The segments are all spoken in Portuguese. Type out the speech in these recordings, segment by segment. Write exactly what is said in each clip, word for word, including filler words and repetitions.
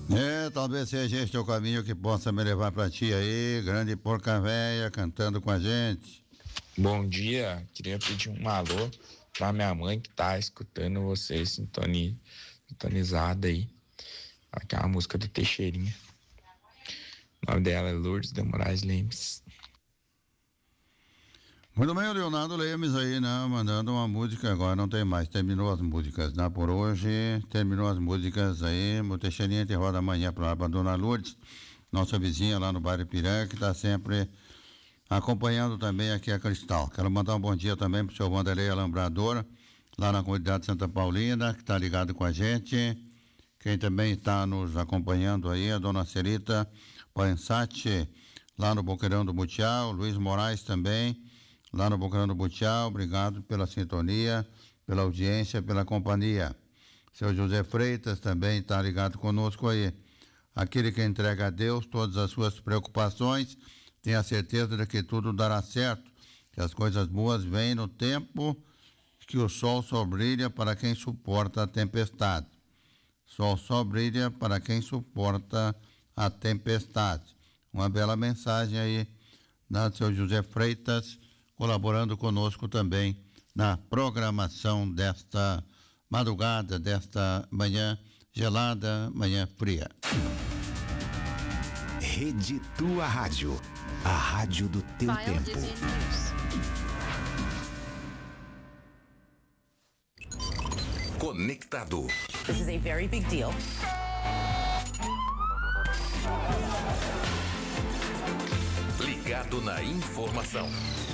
É, talvez seja este o caminho que possa me levar pra ti aí, grande porca véia, cantando com a gente. Bom dia, queria pedir um alô pra minha mãe que tá escutando vocês sintoni, sintonizada aí. Aquela música do Teixeirinha. O nome dela é Lourdes de Moraes Lemes. Muito bem, o Leonardo Lemes aí, né? Mandando uma música agora, não tem mais, terminou as músicas, né? Por hoje, terminou as músicas aí, o Teixeirinha te roda amanhã pra, pra Dona Lourdes, nossa vizinha lá no bairro Pirã, que tá sempre acompanhando também aqui a Cristal. Quero mandar um bom dia também pro seu Wanderlei Alambrador, lá na comunidade Santa Paulina, que está ligado com a gente. Quem também está nos acompanhando aí, a dona Celita Pansati, lá no Boqueirão do Butiá, o Luiz Moraes também, lá no Boqueirão do Butiá. Obrigado pela sintonia, pela audiência, pela companhia. Seu José Freitas também está ligado conosco aí. Aquele que entrega a Deus todas as suas preocupações, tenha certeza de que tudo dará certo, que as coisas boas vêm no tempo, que o sol só brilha para quem suporta a tempestade. Sol só brilha para quem suporta a tempestade. Uma bela mensagem aí, né, do seu José Freitas, colaborando conosco também na programação desta madrugada, desta manhã gelada, manhã fria. Rede Tua Rádio. A rádio do teu File tempo. Conectado. This is a very big deal. Ligado na informação.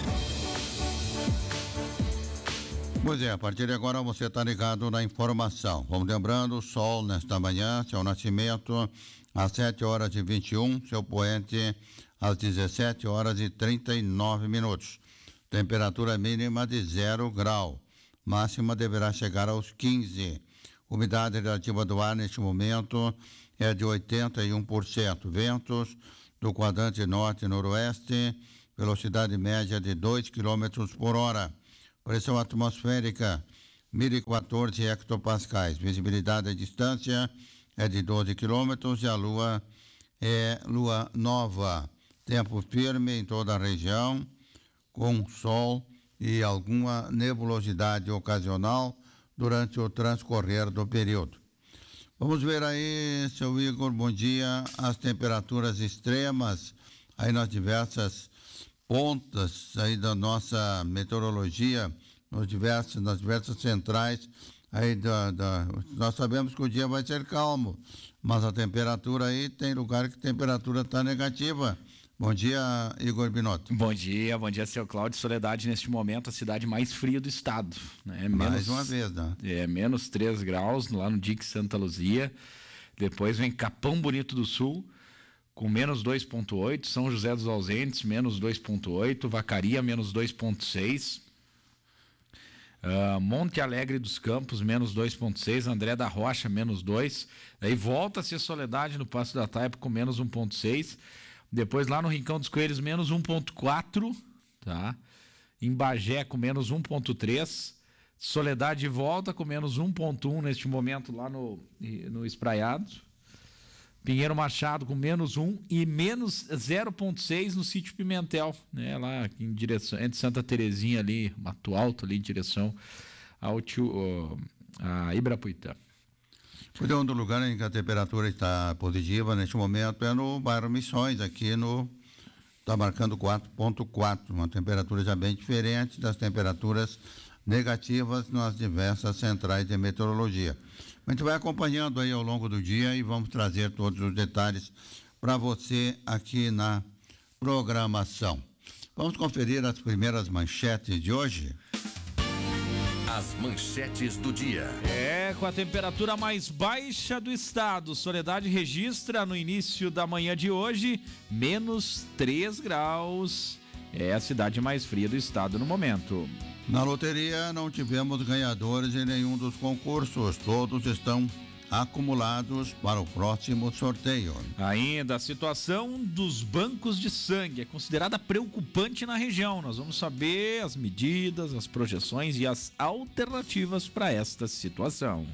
Pois é, a partir de agora você está ligado na informação. Vamos lembrando, o sol nesta manhã, seu nascimento às sete horas e vinte e um, seu poente às dezessete horas e trinta e nove minutos. Temperatura mínima de zero grau. Máxima deverá chegar aos quinze. Umidade relativa do ar neste momento é de oitenta e um por cento. Ventos do quadrante norte e noroeste, velocidade média de dois quilômetros por hora. Pressão atmosférica, mil e quatorze hectopascais. Visibilidade à distância é de doze quilômetros e a lua é lua nova. Tempo firme em toda a região, com sol e alguma nebulosidade ocasional durante o transcorrer do período. Vamos ver aí, seu Igor, bom dia, as temperaturas extremas aí nas diversas pontas aí da nossa meteorologia, nos diversos, nas diversas centrais aí da, da, nós sabemos que o dia vai ser calmo, mas a temperatura aí, tem lugar que a temperatura está negativa. Bom dia, Igor Binotto. Bom dia, bom dia, seu Cláudio. Soledade, neste momento, a cidade mais fria do estado. Né? Menos, Mais uma vez, né? É, menos três graus lá no Dique Santa Luzia. Depois vem Capão Bonito do Sul, com menos dois vírgula oito. São José dos Ausentes, menos dois vírgula oito. Vacaria, menos dois vírgula seis. Uh, Monte Alegre dos Campos, menos dois vírgula seis. André da Rocha, menos dois. Aí volta-se a Soledade no Passo da Taipa com menos um vírgula seis. Depois lá no Rincão dos Coelhos, menos um vírgula quatro, tá? Em Bagé com menos um vírgula três. Soledade volta com menos um vírgula um neste momento lá no, no Espraiado. Pinheiro Machado com menos um e menos zero vírgula seis no Sítio Pimentel, né? Lá em direção, entre Santa Terezinha ali, Mato Alto ali, em direção ao tio, uh, a Ibrapuitã. O outro lugar em que a temperatura está positiva neste momento é no bairro Missões, aqui no, está marcando quatro vírgula quatro, uma temperatura já bem diferente das temperaturas negativas nas diversas centrais de meteorologia. A gente vai acompanhando aí ao longo do dia e vamos trazer todos os detalhes para você aqui na programação. Vamos conferir as primeiras manchetes de hoje? As manchetes do dia. É, com a temperatura mais baixa do estado, Soledade registra no início da manhã de hoje menos três graus. É a cidade mais fria do estado no momento. Na loteria não tivemos ganhadores em nenhum dos concursos, todos estão acumulados para o próximo sorteio. Ainda a situação dos bancos de sangue é considerada preocupante na região. Nós vamos saber as medidas, as projeções e as alternativas para esta situação.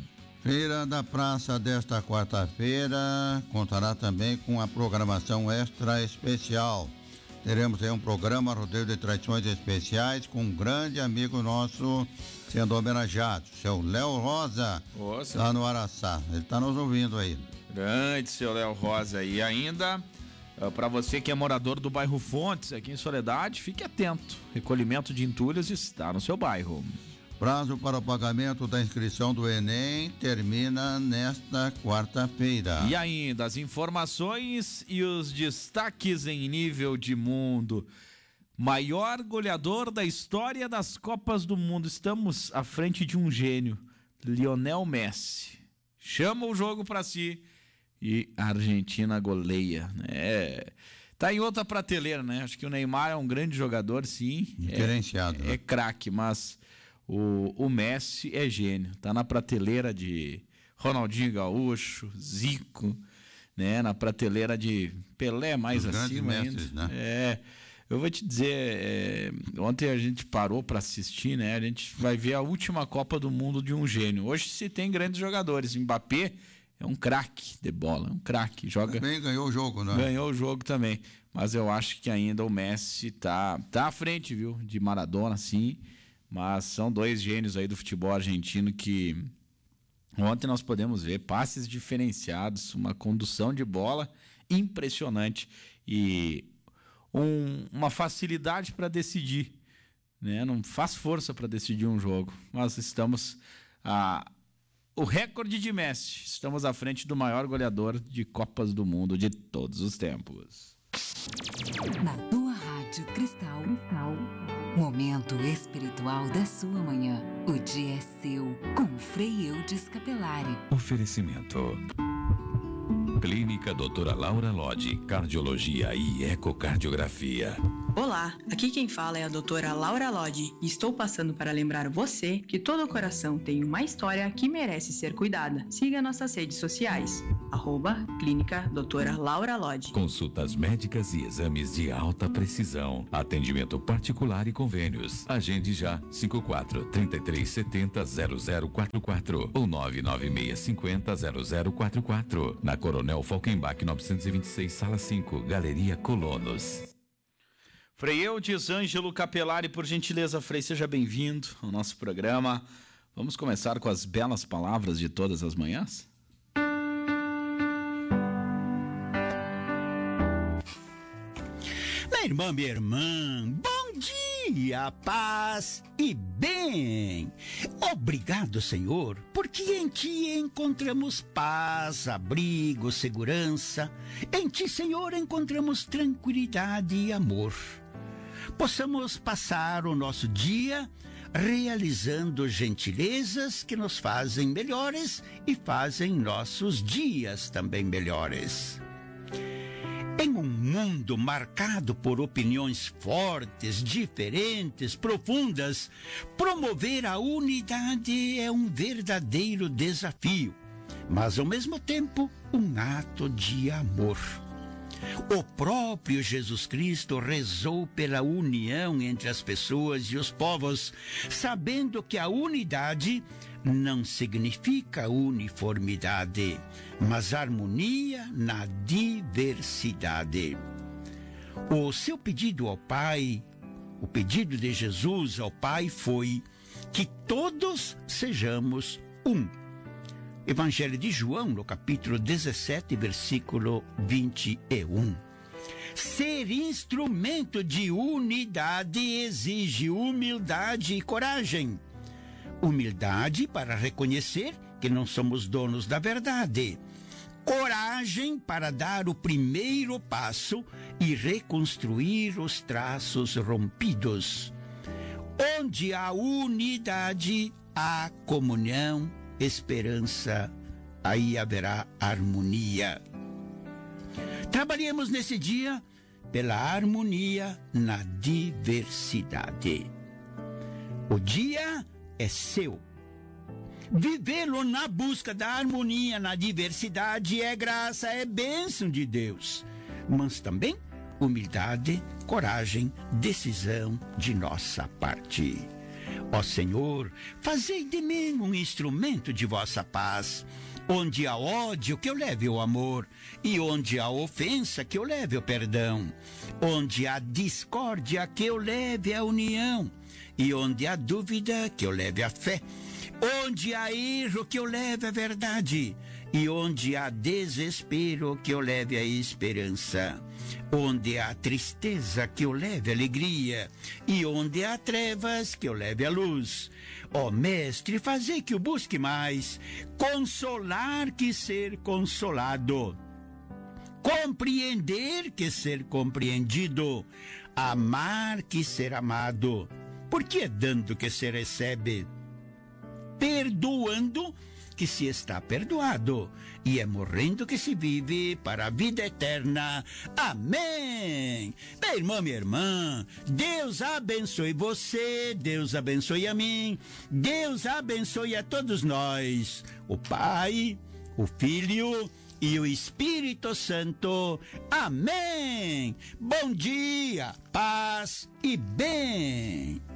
Feira da Praça desta quarta-feira contará também com a programação extra especial. Teremos aí um programa Rodeio de Tradições Especiais com um grande amigo nosso sendo homenageado, seu Léo Rosa, Nossa. lá no Araçá. Ele está nos ouvindo aí. Grande, seu Léo Rosa. E ainda, para você que é morador do bairro Fontes, aqui em Soledade, fique atento. Recolhimento de entulhos está no seu bairro. Prazo para o pagamento da inscrição do Enem termina nesta quarta-feira. E ainda as informações e os destaques em nível de mundo. Maior goleador da história das Copas do Mundo. Estamos à frente de um gênio, Lionel Messi. Chama o jogo para si e a Argentina goleia, né? Tá em outra prateleira, né? Acho que o Neymar é um grande jogador, sim. Diferenciado. É, é craque, mas o, o Messi é gênio. Tá na prateleira de Ronaldinho Gaúcho, Zico, né? Na prateleira de Pelé mais Os acima ainda. mestres, né? É, eu vou te dizer, é, ontem a gente parou para assistir, né? A gente vai ver a última Copa do Mundo de um gênio. Hoje se tem grandes jogadores. Mbappé é um craque de bola, é um craque. Joga... Também ganhou o jogo, né? Ganhou o jogo também. Mas eu acho que ainda o Messi tá, tá à frente, viu? De Maradona, sim. Mas são dois gênios aí do futebol argentino que ontem nós podemos ver passes diferenciados, uma condução de bola impressionante e um, uma facilidade para decidir, né? Não faz força para decidir um jogo. Mas estamos a o recorde de Messi. Estamos à frente do maior goleador de Copas do Mundo de todos os tempos. Na tua rádio Cristal, Cristal. Momento espiritual da sua manhã. O dia é seu, com Frei Eudes Capelari. Oferecimento. Clínica doutora Laura Lodge, Cardiologia e Ecocardiografia. Olá, aqui quem fala é a doutora Laura Lodge e estou passando para lembrar você que todo coração tem uma história que merece ser cuidada. Siga nossas redes sociais, arroba Clínica doutora Laura Lodge. Consultas médicas e exames de alta precisão. Atendimento particular e convênios. Agende já cinco quatro, três três sete zero, zero zero quatro quatro ou nove nove seis cinco zero, zero zero quatro quatro. Na Coronel Falkenbach novecentos e vinte e seis, Sala cinco, Galeria Colonos. Frei Eudes Ângelo Capelari, por gentileza, Frei, seja bem-vindo ao nosso programa. Vamos começar com as belas palavras de todas as manhãs? Minha irmã, minha irmã, bom dia, paz e bem. Obrigado, Senhor, porque em Ti encontramos paz, abrigo, segurança. Em Ti, Senhor, encontramos tranquilidade e amor. Possamos passar o nosso dia realizando gentilezas que nos fazem melhores e fazem nossos dias também melhores. Em um mundo marcado por opiniões fortes, diferentes, profundas, promover a unidade é um verdadeiro desafio, mas ao mesmo tempo um ato de amor. O próprio Jesus Cristo rezou pela união entre as pessoas e os povos, sabendo que a unidade não significa uniformidade, mas harmonia na diversidade. O seu pedido ao Pai, o pedido de Jesus ao Pai foi que todos sejamos um. Evangelho de João, no capítulo dezessete, versículo vinte e um. Ser instrumento de unidade exige humildade e coragem. Humildade para reconhecer que não somos donos da verdade. Coragem para dar o primeiro passo e reconstruir os traços rompidos. Onde há unidade, há comunhão, esperança, aí haverá harmonia. Trabalhemos nesse dia pela harmonia na diversidade. O dia é seu. Vivê-lo na busca da harmonia na diversidade é graça, é bênção de Deus, mas também humildade, coragem, decisão de nossa parte. Ó Senhor, fazei de mim um instrumento de vossa paz. Onde há ódio, que eu leve o amor, e onde há ofensa, que eu leve o perdão. Onde há discórdia, que eu leve a união, e onde há dúvida, que eu leve a fé. Onde há erro, que eu leve a verdade, e onde há desespero, que eu leve a esperança. Onde há tristeza, que eu leve a alegria, e onde há trevas, que eu leve a luz. Ó Mestre, fazei que eu busque mais consolar que ser consolado, compreender que ser compreendido, amar que ser amado, porque é dando que se recebe, perdoando que se está perdoado, e é morrendo que se vive para a vida eterna. Amém. Meu irmão, minha irmã, Deus abençoe você, Deus abençoe a mim, Deus abençoe a todos nós, o Pai, o Filho e o Espírito Santo. Amém. Bom dia, paz e bem.